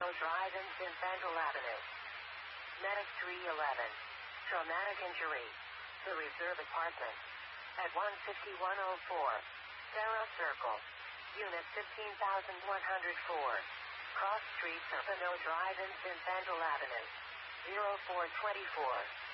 Drive in Central Avenue. Medic 311. Traumatic injury. The Reserve Apartment. At 15104. Sarah Circle. Unit 15104. Cross Street Serpino Drive in Central Avenue. 0424.